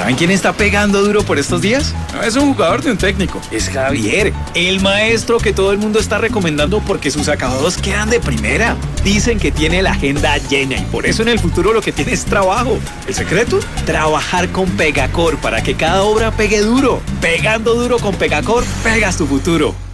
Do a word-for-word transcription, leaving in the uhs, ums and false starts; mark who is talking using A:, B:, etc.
A: ¿Saben quién está pegando duro por estos días? No es un jugador ni un técnico, es Javier, el maestro que todo el mundo está recomendando porque sus acabados quedan de primera. Dicen que tiene la agenda llena y por eso en el futuro lo que tiene es trabajo. ¿El secreto? Trabajar con Pegacor para que cada obra pegue duro. Pegando duro con Pegacor, pegas tu futuro.